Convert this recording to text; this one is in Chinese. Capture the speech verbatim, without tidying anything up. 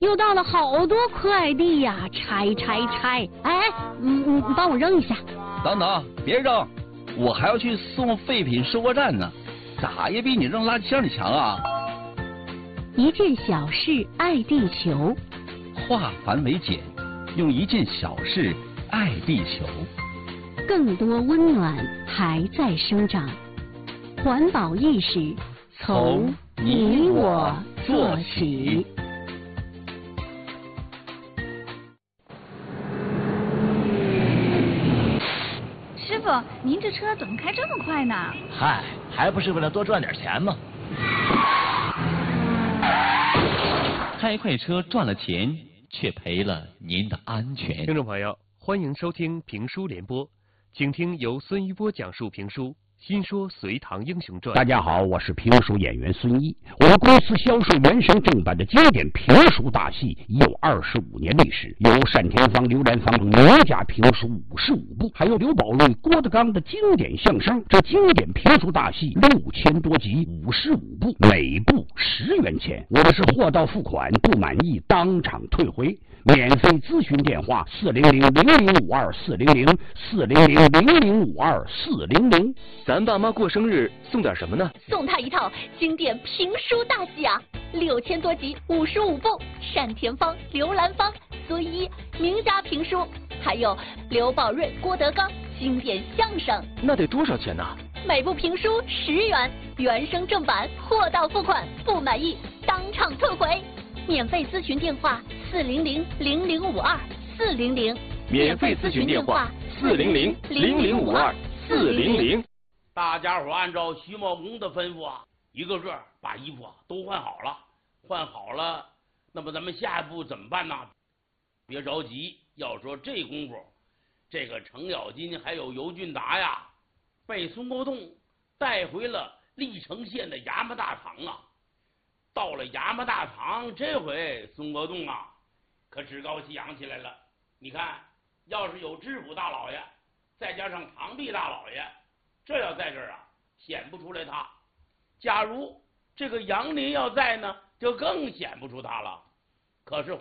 又到了好多快递呀，拆拆拆！哎，你你你帮我扔一下。 等等，别扔，我还要去送废品收货站呢，咋也比你扔垃圾箱里强啊！ 一件小事爱地球， 化繁为简，用一件小事爱地球。 更多温暖还在生长，环保意识从你我做起。 师傅，您这车怎么开这么快呢？ 嗨，还不是为了多赚点钱吗？ 开快车赚了钱，却赔了您的安全。 听众朋友，欢迎收听评书联播，请听由孙一波讲述评书《新说隋唐英雄传》。 大家好，我是评书演员孙一。我们公司销售原声正版的经典评书大戏已有二十五年历史，有单田芳、刘兰芳名家评书五十五部，还有刘宝瑞、郭德纲的经典相声。这经典评书大戏六千多集，五十五部，每部十元钱。我们是货到付款，不满意当场退回。免费咨询电话：四零零零零五二四零零四零零零零五二四零零。 咱爸妈过生日送点什么呢？ 送他一套经典评书大戏啊，六千多集，五十五部，单田芳、刘兰芳、孙一名家评书，还有刘宝瑞、郭德纲经典相声。 那得多少钱呢？ 每部评书十元，原声正版，货到付款，不满意当场退回。免费咨询电话：四零零零零五二四零零。 免费咨询电话：四零零零零五二四零零。 大家伙按照徐茂公的吩咐啊，一个个把衣服都换好了。换好了，那么咱们下一步怎么办呢？别着急，要说这功夫，这个程咬金还有尤俊达呀，被孙国栋带回了历城县的衙门大堂啊。到了衙门大堂，这回孙国栋啊，可趾高气扬起来了。你看，要是有知府大老爷，再加上堂弟大老爷，这要在这儿啊，显不出来他。假如这个杨林要在呢，就更显不出他了。可是